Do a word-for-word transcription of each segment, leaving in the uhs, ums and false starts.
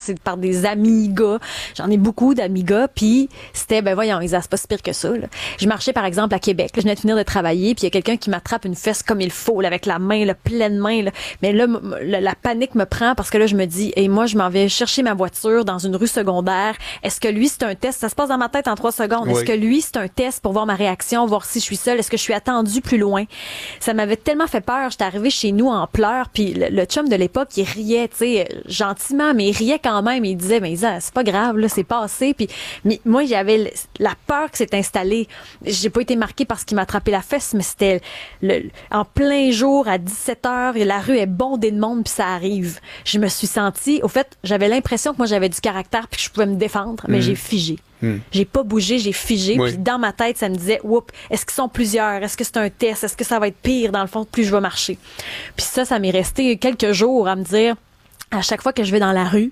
c'est par des amis gars. J'en ai beaucoup d'amis gars, puis c'était, ben voyons, Isa, c'est pas si pire que ça, là. Je marchais, par exemple, à Québec. Là, je venais de finir de travailler, puis il y a quelqu'un qui m'attrape une fesse comme il faut, là, avec la main, là, pleine main, là. Mais là, m- la, la panique me prend parce que là, je me dis, et moi, je m'en vais chercher ma voiture dans une rue secondaire. Est-ce que lui, c'est un test? Ça se passe dans ma tête en trois secondes. Oui. Est-ce que lui, c'est un test pour voir ma réaction, voir si je suis seule? Est-ce que je suis attendue plus loin? Ça m'avait tellement fait peur. J'étais arrivée chez nous en pleurs, puis le, le chum de l'époque, il riait, tu sais, gentiment, mais il riait quand même. Il disait, mais Isa, c'est pas grave, là, c'est passé. Puis, mais moi, j'avais la peur que s'est installée. J'ai pas été marquée parce qu'il m'a attrapé la fesse, mais c'était le, en plein jour, à dix-sept heures, et la rue est bondée de monde, puis ça arrive. Je me suis sentie, au fait, j'avais l'impression que moi, j'avais du caractère, puis que je pouvais me défendre, mais mmh. j'ai figé. Mmh. J'ai pas bougé, j'ai figé. Oui. Puis dans ma tête, ça me disait, oups, est-ce qu'ils sont plusieurs? Est-ce que c'est un test? Est-ce que ça va être pire, dans le fond, plus je vais marcher? Puis ça, ça m'est resté quelques jours à me dire, à chaque fois que je vais dans la rue,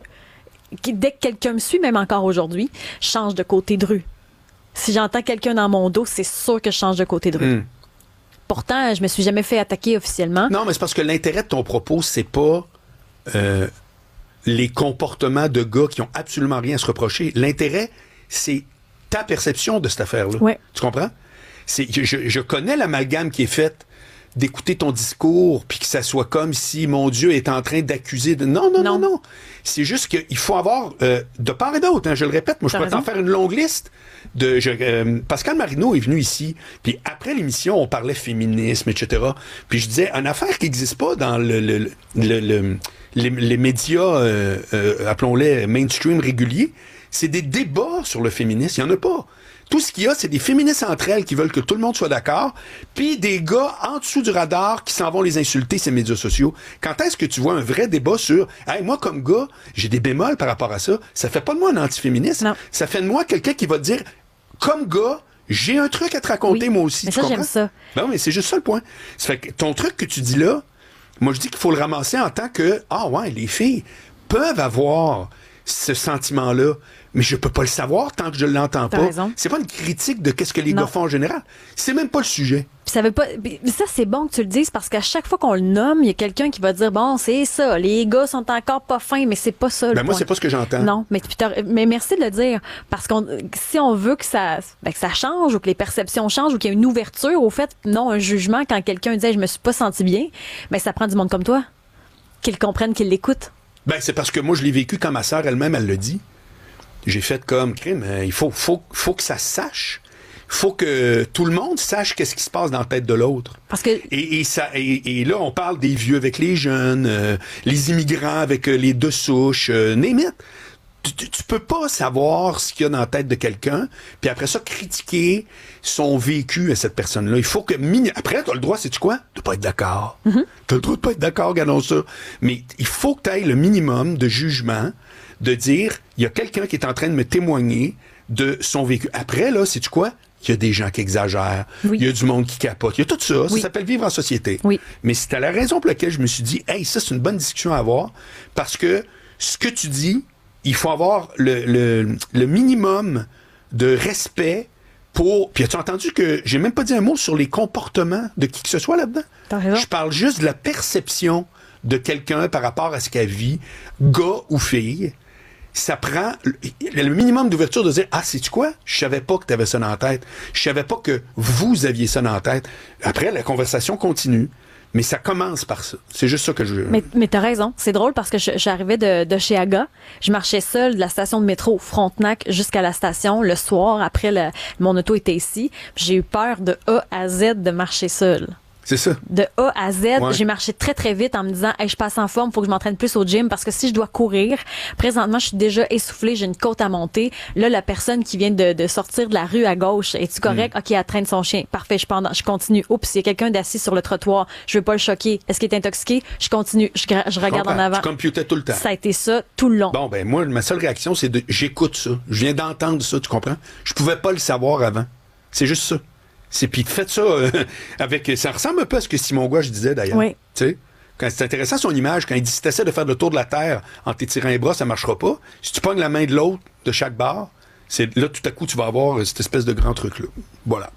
dès que quelqu'un me suit, même encore aujourd'hui, je change de côté de rue. Si j'entends quelqu'un dans mon dos, c'est sûr que je change de côté de rue. Mmh. Pourtant, je me suis jamais fait attaquer officiellement. Non, mais c'est parce que l'intérêt de ton propos, c'est pas euh, les comportements de gars qui ont absolument rien à se reprocher. L'intérêt, c'est ta perception de cette affaire-là. Ouais. Tu comprends? C'est, je, je connais l'amalgame qui est faite d'écouter ton discours puis que ça soit comme si, mon Dieu, est en train d'accuser de... Non, non, non, non. non. C'est juste qu'il faut avoir, euh, de part et d'autre, hein, je le répète, moi, je pourrais t'en faire une longue liste. De, je, euh, Pascal Marino est venu ici, puis après l'émission, on parlait féminisme, et cetera. Puis je disais, une affaire qui n'existe pas dans le, le, le, le, le les, les médias, euh, euh, appelons-les mainstream réguliers, c'est des débats sur le féminisme. Il n'y en a pas. Tout ce qu'il y a, c'est des féministes entre elles qui veulent que tout le monde soit d'accord, puis des gars en dessous du radar qui s'en vont les insulter, ces médias sociaux. Quand est-ce que tu vois un vrai débat sur « Hey, moi, comme gars, j'ai des bémols par rapport à ça. » Ça fait pas de moi un antiféministe. Non. Ça fait de moi quelqu'un qui va te dire « Comme gars, j'ai un truc à te raconter, oui, moi aussi. » Mais tu ça, j'aime ça. Ben mais c'est juste ça le point. Ça fait que ton truc que tu dis là, moi, je dis qu'il faut le ramasser en tant que « Ah ouais, les filles peuvent avoir ce sentiment-là. » Mais je peux pas le savoir tant que je l'entends T'as pas. Raison. C'est pas une critique de qu'est-ce que les non. gars font en général. C'est même pas le sujet. Puis ça veut pas. Ça, c'est bon que tu le dises parce qu'à chaque fois qu'on le nomme, il y a quelqu'un qui va dire bon, c'est ça, les gars sont encore pas fins, mais c'est pas ça. Ben le moi, point. c'est pas ce que j'entends. Non, mais, mais merci de le dire. Parce qu'on si on veut que ça, ben, que ça change ou que les perceptions changent ou qu'il y ait une ouverture, au fait, non, un jugement, quand quelqu'un dit je me suis pas senti bien, ben ça prend du monde comme toi. Qu'ils comprennent, qu'ils l'écoutent. Ben c'est parce que moi, je l'ai vécu quand ma sœur elle-même, elle le dit. J'ai fait comme crime. Il faut, faut, faut que ça se sache. Il faut que tout le monde sache qu'est-ce qui se passe dans la tête de l'autre. Parce que et, et, ça, et, et là, on parle des vieux avec les jeunes, euh, les immigrants avec euh, les deux souches, euh, name it. Tu, tu, tu peux pas savoir ce qu'il y a dans la tête de quelqu'un, puis après ça, critiquer son vécu à cette personne-là. Il faut que... Mini- après, tu as le droit, sais-tu quoi? De pas être d'accord. Mm-hmm. Tu as le droit de pas être d'accord, regardons ça. Mais il faut que tu aies le minimum de jugement, de dire, il y a quelqu'un qui est en train de me témoigner de son vécu. Après, là, sais-tu quoi? Il y a des gens qui exagèrent. Oui. Il y a du monde qui capote. Il y a tout ça. Oui. Ça s'appelle vivre en société. Oui. Mais c'était la raison pour laquelle je me suis dit, hey, ça, c'est une bonne discussion à avoir, parce que ce que tu dis, il faut avoir le, le, le minimum de respect pour... Puis as-tu entendu que j'ai même pas dit un mot sur les comportements de qui que ce soit là-dedans? T'as raison. Je parle juste de la perception de quelqu'un par rapport à ce qu'elle vit, gars ou fille. Ça prend le minimum d'ouverture de dire « Ah, sais-tu quoi? Je savais pas que tu avais ça dans la tête. Je savais pas que vous aviez ça dans la tête. » Après, la conversation continue. Mais ça commence par ça. C'est juste ça que je veux. Mais, mais t'as raison. C'est drôle parce que je, j'arrivais de, de chez Aga. Je marchais seule de la station de métro Frontenac jusqu'à la station le soir. Après, le, mon auto était ici. J'ai eu peur de A à Z de marcher seule. C'est ça. De A à Z, ouais. J'ai marché très, très vite en me disant hey, « je passe en forme, faut que je m'entraîne plus au gym parce que si je dois courir, présentement, je suis déjà essoufflée, j'ai une côte à monter. Là, la personne qui vient de, de sortir de la rue à gauche, es-tu correct? Mm. OK, elle traîne son chien. Parfait, je, pendant, je continue. Oups, il y a quelqu'un d'assis sur le trottoir. Je veux pas le choquer. Est-ce qu'il est intoxiqué? Je continue. Je, je regarde en avant. Tu computais tout le temps. Ça a été ça tout le long. Bon, ben moi, ma seule réaction, c'est de j'écoute ça. Je viens d'entendre ça, tu comprends? Je pouvais pas le savoir avant. C'est juste ça. C'est puis faites ça euh, avec ça ressemble un peu à ce que Simon Gouache disait d'ailleurs. Oui. Tu sais, quand c'est intéressant son image quand il dit si tu essaies de faire le tour de la terre en t'étirant les bras, ça marchera pas. Si tu pognes la main de l'autre de chaque barre, c'est là tout à coup tu vas avoir cette espèce de grand truc là. Voilà.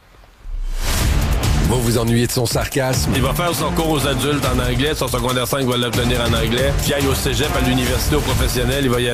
Vous vous ennuyez de son sarcasme? Il va faire son cours aux adultes en anglais, son secondaire cinq va l'obtenir en anglais, puis il aille au cégep, à l'université, au professionnel, il va y aller